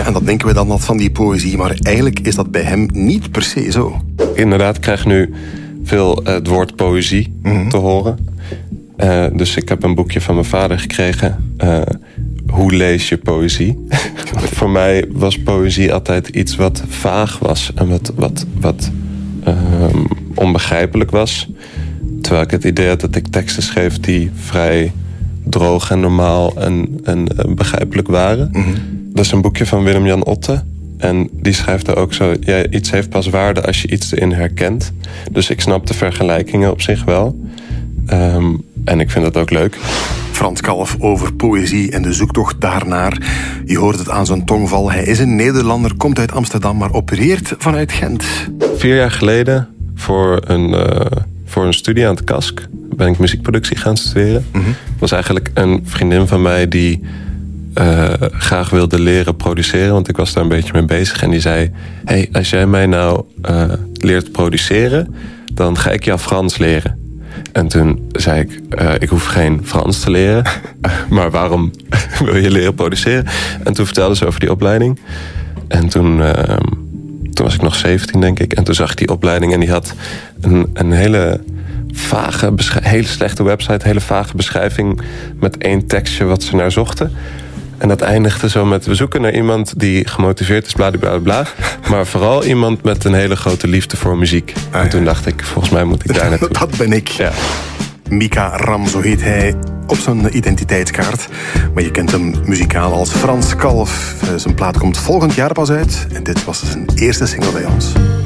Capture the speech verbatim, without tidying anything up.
Ja, en dat denken we dan wat van die poëzie, maar eigenlijk is dat bij hem niet per se zo. Inderdaad, ik krijg nu veel uh, het woord poëzie mm-hmm. te horen. Uh, dus ik heb een boekje van mijn vader gekregen. Uh, hoe lees je poëzie? Voor mij was poëzie altijd iets wat vaag was en wat, wat, wat uh, onbegrijpelijk was. Terwijl ik het idee had dat ik teksten schreef die vrij droog en normaal en, en uh, begrijpelijk waren. Mm-hmm. Dat is een boekje van Willem-Jan Otte. En die schrijft er ook zo... Ja, iets heeft pas waarde als je iets erin herkent. Dus ik snap de vergelijkingen op zich wel. Um, en ik vind dat ook leuk. Frans Kalf over poëzie en de zoektocht daarnaar. Je hoort het aan zijn tongval. Hij is een Nederlander, komt uit Amsterdam, maar opereert vanuit Gent. Vier jaar geleden, voor een, uh, voor een studie aan het K A S K... ben ik muziekproductie gaan studeren. Mm-hmm. Het was eigenlijk een vriendin van mij die... Uh, graag wilde leren produceren, want ik was daar een beetje mee bezig. En die zei, hey, als jij mij nou uh, leert produceren, dan ga ik jou Frans leren. En toen zei ik, uh, ik hoef geen Frans te leren, maar waarom wil je leren produceren? En toen vertelde ze over die opleiding. En toen, uh, toen was ik nog zeventien, denk ik. En toen zag ik die opleiding en die had een, een hele... vage, hele slechte website, hele vage beschrijving met één tekstje wat ze naar zochten. En dat eindigde zo met, we zoeken naar iemand die gemotiveerd is, bla bla bla. Maar vooral iemand met een hele grote liefde voor muziek. Ah, en toen ja. dacht ik, volgens mij moet ik daar naartoe. Dat ben ik. Ja. Mika Ram, zo heet hij op zijn identiteitskaart. Maar je kent hem muzikaal als Frans Kalf. Zijn plaat komt volgend jaar pas uit. En dit was zijn eerste single bij ons.